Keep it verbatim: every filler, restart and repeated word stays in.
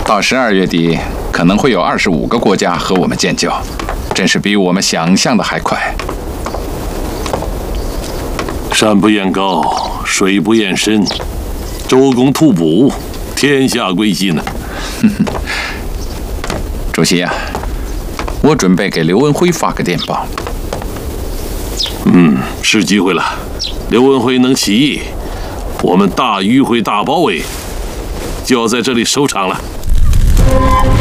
到十二月底，可能会有二十五个国家和我们建交，真是比我们想象的还快。 山不厌高，水不厌深，周公吐哺，天下归心呢。 主席啊，我准备给刘文辉发个电报。 嗯，是机会了。刘文辉能起义，我们大迂回大包围就要在这里收场了。